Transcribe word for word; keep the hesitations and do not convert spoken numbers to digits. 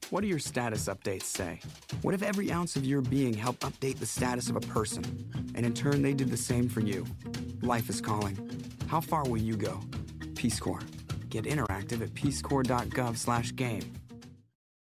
What do your status updates say? What if every ounce of your being helped update the status of a person, and in turn they did the same for you? Life is calling. How far will you go? Peace Corps. Get interactive at peacecorps dot gov slash game.